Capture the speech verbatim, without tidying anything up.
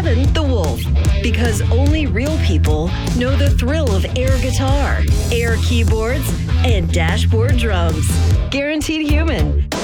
seven, The Wolf. Because only real people know the thrill of air guitar, air keyboards, and dashboard drums. Guaranteed Human.